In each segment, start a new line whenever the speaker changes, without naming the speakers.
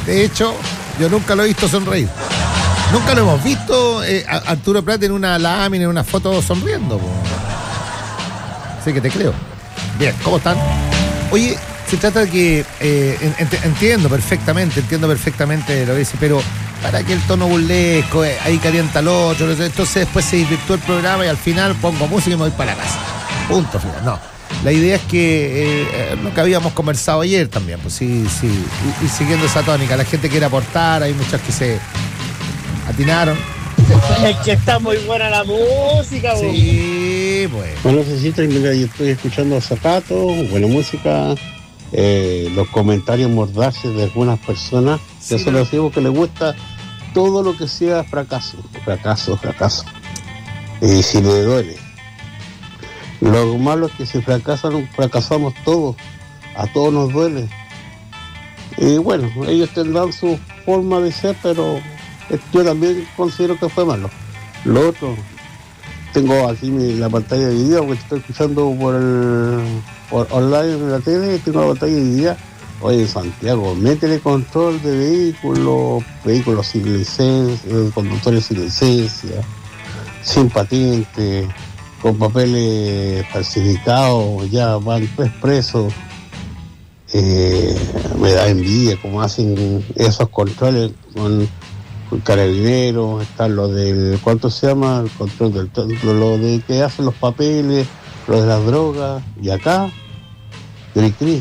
De hecho, yo nunca lo he visto sonreír. Nunca lo hemos visto a Arturo Prat en una lámina, en una foto sonriendo. Así que te creo. Bien, ¿cómo están? Oye, se trata de que entiendo perfectamente lo que dice, pero para que el tono burlesco, ahí calienta el otro, entonces después se desvirtúa el programa y al final pongo música y me voy para la casa. Punto final. No. La idea es que lo que habíamos conversado ayer también, pues sí, y siguiendo esa tónica, la gente quiere aportar, hay muchas que se atinaron.
Es que está muy buena la música, vos.
Sí, pues.
No necesito, mira, yo estoy escuchando zapatos, buena música, los comentarios mordaces de algunas personas,
Sí,
eso lo digo que les gusta todo lo que sea fracaso. Y si le duele. Lo malo es que si fracasamos todos, a todos nos duele. Y bueno, ellos tendrán su forma de ser, pero yo también considero que fue malo. Lo otro, tengo aquí la pantalla dividida, porque estoy escuchando por online en la tele, tengo la pantalla dividida. Oye, Santiago, métele control de vehículos sin licencia, conductores sin licencia, sin patente, con papeles falsificados, ya van 3 presos. Me da envidia cómo hacen esos controles con carabineros. Están los del, ¿cuánto se llama? El control del, lo de que hacen los papeles, lo de las drogas. Y acá, cri.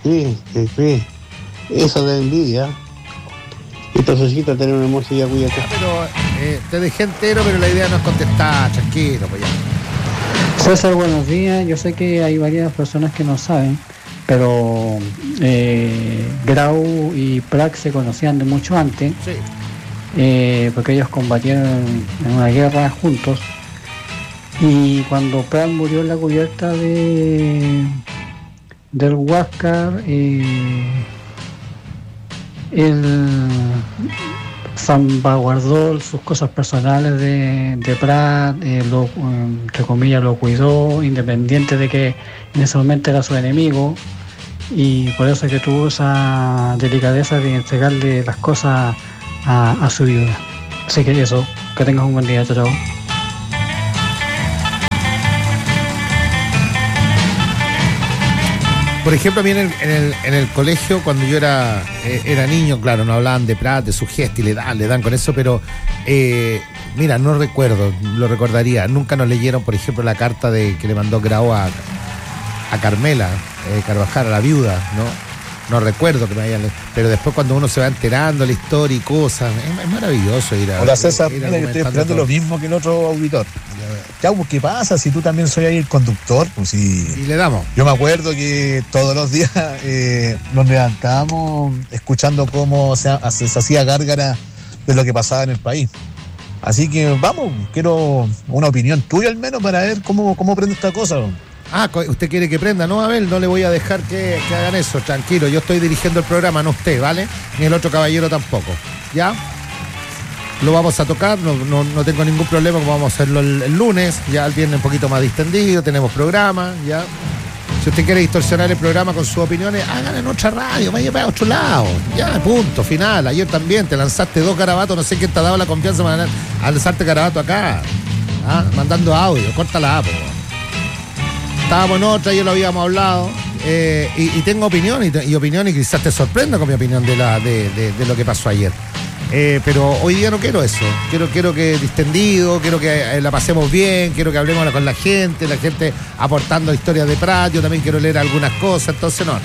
Eso da envidia. Entonces necesita tener una música, cuídate.
Pero te dejé entero, pero la idea no es contestar, tranquilo, pues ya.
César, buenos días. Yo sé que hay varias personas que no saben, pero Grau y Prat se conocían de mucho antes,
Sí.
porque ellos combatieron en una guerra juntos. Y cuando Prat murió en la cubierta del Huáscar, él salvaguardó sus cosas personales de Prat, entre comillas lo cuidó, independiente de que en ese momento era su enemigo, y por eso es que tuvo esa delicadeza de entregarle las cosas a su viuda. Así que eso, que tengas un buen día, chao.
Por ejemplo, a mí en el colegio, cuando yo era niño, claro, no hablaban de Prat, de su gesto y le dan con eso, pero mira, no recuerdo, lo recordaría. Nunca nos leyeron, por ejemplo, la carta que le mandó Grau a Carmela Carvajal, a la viuda, ¿no? No recuerdo que me hayan leído, pero después cuando uno se va enterando la historia y cosas, es maravilloso ir a...
Hola César,
ir
mira que estoy esperando
todo.
lo mismo que el otro auditor. Ya, pues, ¿qué pasa? Si tú también soy ahí el conductor, pues sí.
Y le damos.
Yo me acuerdo que todos los días nos levantábamos escuchando cómo se hacía gárgara de lo que pasaba en el país. Así que vamos, quiero una opinión tuya al menos para ver cómo prende esta cosa.
Ah, usted quiere que prenda, no, Abel, no le voy a dejar que hagan eso, tranquilo, yo estoy dirigiendo el programa, no usted, ¿vale? Ni el otro caballero tampoco, ¿ya? Lo vamos a tocar, no tengo ningún problema, como vamos a hacerlo el lunes, ya el viernes un poquito más distendido, tenemos programa, ¿ya? Si usted quiere distorsionar el programa con sus opiniones, háganlo en otra radio, vaya para otro lado, ya, punto, final. Ayer también te lanzaste 2 garabatos, no sé quién te ha dado la confianza para lanzarte garabato acá, mandando audio, córtala, po. Estábamos en otra, ya lo habíamos hablado, y tengo opinión, y quizás te sorprenda con mi opinión de lo que pasó ayer. Pero hoy día no quiero eso, quiero que distendido, quiero que la pasemos bien, quiero que hablemos con la gente aportando historias de Prat, yo también quiero leer algunas cosas, entonces no.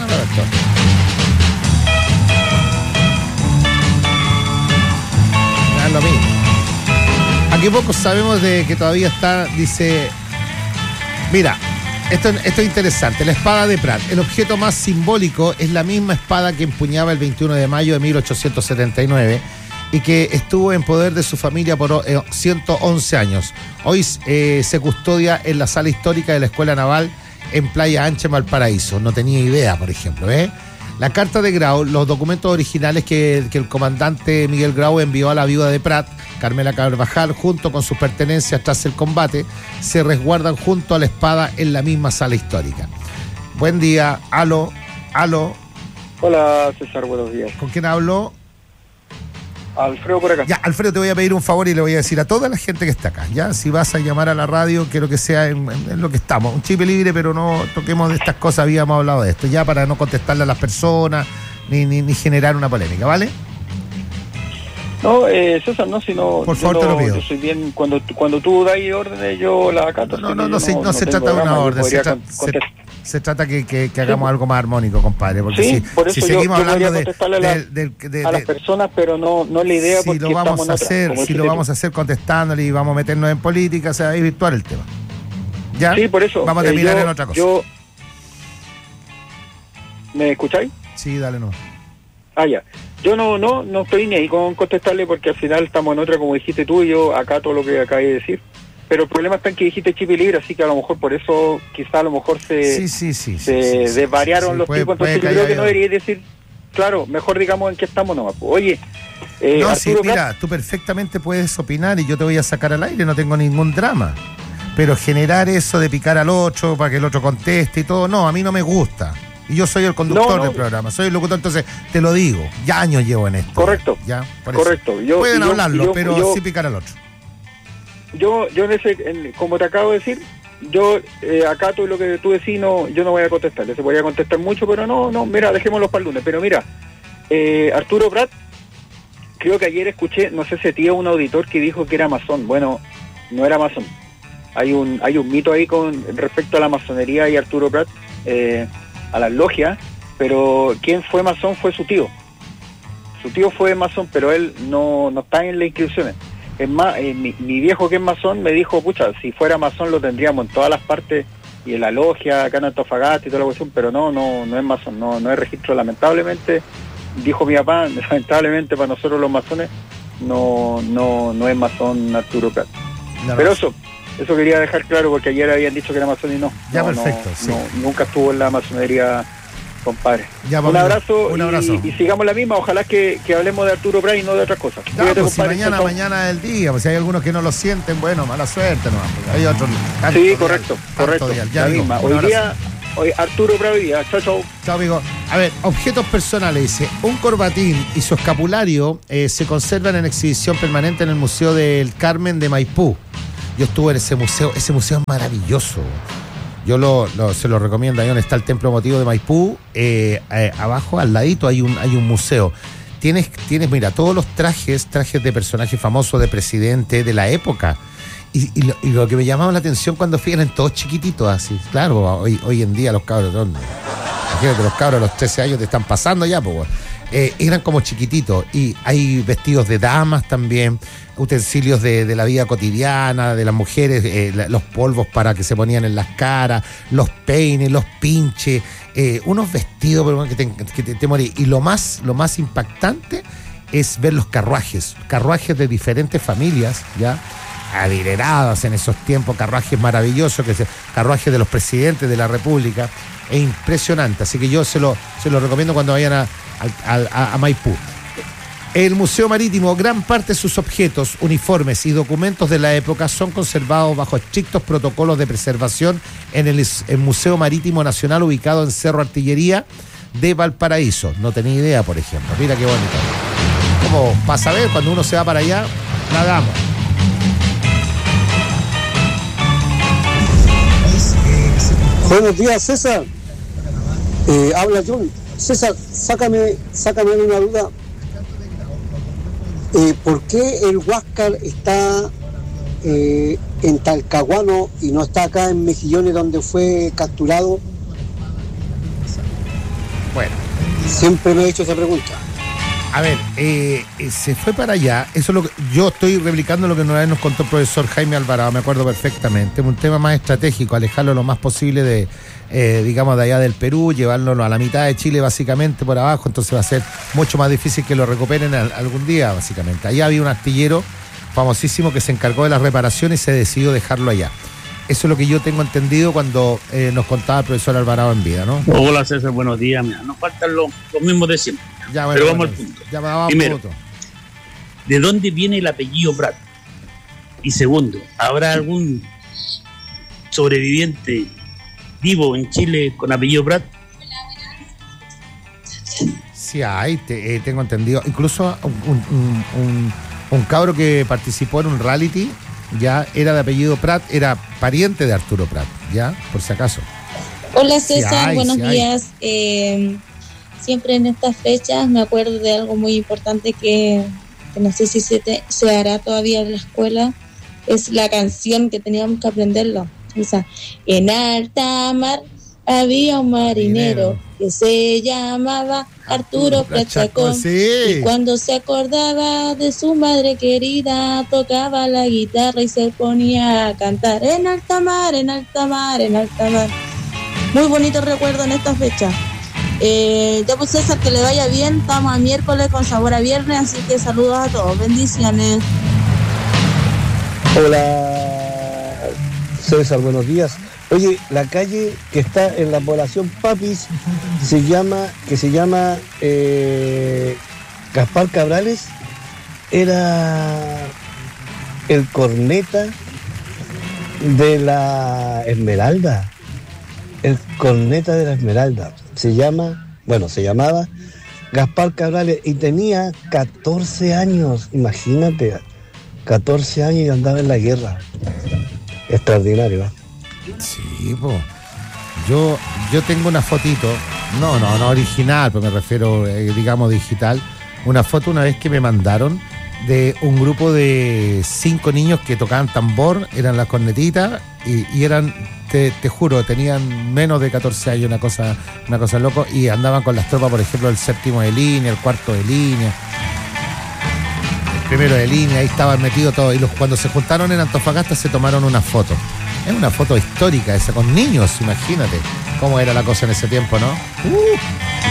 Es lo mismo. Aquí pocos sabemos de que todavía está, dice, mira, esto es interesante. La espada de Prat, el objeto más simbólico, es la misma espada que empuñaba el 21 de mayo de 1879 y que estuvo en poder de su familia por 111 años. Hoy se custodia en la sala histórica de la Escuela Naval en Playa Ancha, en Valparaíso. No tenía idea, por ejemplo, La carta de Grau, los documentos originales que el comandante Miguel Grau envió a la viuda de Prat, Carmela Carvajal, junto con sus pertenencias tras el combate, se resguardan junto a la espada en la misma sala histórica. Buen día, aló.
Hola César, buenos días.
¿Con quién hablo?
Alfredo por acá.
Ya, Alfredo, te voy a pedir un favor y le voy a decir a toda la gente que está acá, ya, si vas a llamar a la radio, quiero que sea en lo que estamos, un chip libre, pero no toquemos de estas cosas, habíamos hablado de esto, ya, para no contestarle a las personas, ni generar una polémica, ¿vale?
No, César, no, sino...
Por favor, te lo pido.
Yo soy bien, cuando tú das órdenes, yo las acato.
No se trata de una orden, se trata que hagamos algo más armónico, compadre, porque
sí, por eso
si seguimos hablando
a las personas, pero no la idea,
si lo vamos a hacer, si lo vamos a hacer contestándole y vamos a meternos en política, se va a virtuar el tema. ¿Ya?
Sí, por eso.
Vamos a terminar en otra cosa.
¿Me escucháis?
Sí, dale, no.
Ya. Yo no estoy ni ahí con contestarle, porque al final estamos en otra, como dijiste tú, y yo acá todo lo que acabé de decir. Pero el problema está en que dijiste chip y libre, así que a lo mejor por eso, quizá a lo mejor se desvariaron los tipos. Entonces yo creo que no debería decir, claro, mejor digamos en qué estamos nomás. Oye,
no, sí, mira, tú perfectamente puedes opinar y yo te voy a sacar al aire, no tengo ningún drama. Pero generar eso de picar al otro para que el otro conteste y todo, no, a mí no me gusta. Y yo soy el conductor del programa, soy el locutor, entonces te lo digo, ya años llevo en esto.
Correcto.
¿Ya?
Correcto.
Pueden hablarlo, pero sí picar al otro.
Yo como te acabo de decir, yo acato lo que tú decís, yo no voy a contestar. Se podría contestar mucho, pero no, mira, dejémoslo para el lunes. Pero mira, Arturo Prat, creo que ayer escuché, no sé si tenía un auditor que dijo que era masón. Bueno, no era masón. Hay un mito ahí con respecto a la masonería y Arturo Prat, a las logias, pero quien fue masón fue su tío. Su tío fue masón, pero él no está en las inscripciones. Es más, mi viejo que es masón me dijo, pucha, si fuera masón lo tendríamos en todas las partes y en la logia, acá en Antofagasta y toda la cuestión, pero no es masón, no es registro, lamentablemente, dijo mi papá, lamentablemente para nosotros los masones, no es masón Arturo Prat. Pero eso quería dejar claro, porque ayer habían dicho que era masón y no.
Ya, perfecto. Sí.
Nunca estuvo en la masonería, compadre.
Ya,
un abrazo. Y sigamos la misma. Ojalá que hablemos de Arturo Prat y no de otras cosas.
Ya, cuídate, pues, compadre, si mañana es el día, pues si hay algunos que no lo sienten, bueno, mala suerte nomás. Hay otros.
Sí, correcto.
Ya,
la misma. Hoy Arturo Prat hoy día. Chao.
Chao, amigo. A ver, objetos personales, dice, un corbatín y su escapulario se conservan en exhibición permanente en el Museo del Carmen de Maipú. Yo estuve en ese museo es maravilloso. Yo se lo recomiendo, ahí donde está el Templo Emotivo de Maipú, abajo, al ladito, hay un museo. Tienes, mira, todos los trajes de personajes famosos, de presidente, de la época. Y lo que me llamaba la atención cuando fui, eran todos chiquititos así. Claro, hoy en día los cabros, imagínate, los cabros a los 13 años te están pasando ya, pues. Eran como chiquititos, y hay vestidos de damas también, utensilios de la vida cotidiana, de las mujeres, los polvos para que se ponían en las caras, los peines, los pinches, unos vestidos pero que te morí. Y lo más impactante es ver los carruajes de diferentes familias, ya adineradas en esos tiempos, carruajes maravillosos, carruajes de los presidentes de la República. Es impresionante, así que yo se lo recomiendo cuando vayan a Maipú. El Museo Marítimo, gran parte de sus objetos, uniformes y documentos de la época son conservados bajo estrictos protocolos de preservación en el Museo Marítimo Nacional, ubicado en Cerro Artillería de Valparaíso. No tenía idea, por ejemplo. Mira qué bonito. Como para saber, cuando uno se va para allá, nadamos.
Buenos días, César. Habla John. César, sácame una duda. ¿Por qué el Huáscar está en Talcahuano y no está acá en Mejillones, donde fue capturado?
Bueno.
Siempre me he hecho esa pregunta.
A ver, se fue para allá. Eso es lo que yo estoy replicando, lo que una vez nos contó el profesor Jaime Alvarado, me acuerdo perfectamente. Un tema más estratégico, alejarlo lo más posible de allá del Perú, llevarlo a la mitad de Chile básicamente por abajo, entonces va a ser mucho más difícil que lo recuperen algún día básicamente. Allá había un artillero famosísimo que se encargó de las reparaciones y se decidió dejarlo allá. Eso es lo que yo tengo entendido cuando nos contaba el profesor Alvarado en vida, ¿no?
Hola César, buenos días. Mira, nos faltan los mismos de siempre.
Ya, bueno, pero vamos al punto. Ya vamos.
Primero, ¿de dónde viene el apellido Prat? Y segundo, ¿habrá algún sobreviviente vivo en Chile con apellido Prat?
Sí, hay, tengo entendido. Incluso un cabro que participó en un reality, ya era de apellido Prat, era pariente de Arturo Prat, ya, por si acaso.
Hola César,
Sí,
buenos días. Siempre en estas fechas me acuerdo de algo muy importante que no sé si se hará todavía en la escuela. Es la canción que teníamos que aprenderlo. Esa, en alta mar había un marinero que se llamaba Arturo Prat Chacón.
Sí.
Y cuando se acordaba de su madre querida, tocaba la guitarra y se ponía a cantar en alta mar, en alta mar, en alta mar. Muy bonito recuerdo en esta fecha. Ya pues César, que le vaya bien. Estamos a miércoles con sabor a viernes, así que saludos a todos. Bendiciones.
Hola César, buenos días. Oye, la calle que está en la población Papis se llama Gaspar Cabrales, era el corneta de la Esmeralda. El corneta de la Esmeralda. Se llamaba Gaspar Cabrales y tenía 14 años, imagínate, 14 años y andaba en la guerra. Extraordinario, ¿eh?
Sí, po. Yo tengo una fotito, no original, pero me refiero, digamos, digital. Una foto una vez que me mandaron de un grupo de 5 niños que tocaban tambor, eran las cornetitas y eran, te juro, tenían menos de 14 años, una cosa loco, y andaban con las tropas, por ejemplo, el 7º de línea, el 4º de línea, el 1º de línea, ahí estaban metidos todos, y cuando se juntaron en Antofagasta se tomaron una foto. Es una foto histórica esa, con niños, imagínate cómo era la cosa en ese tiempo, ¿no?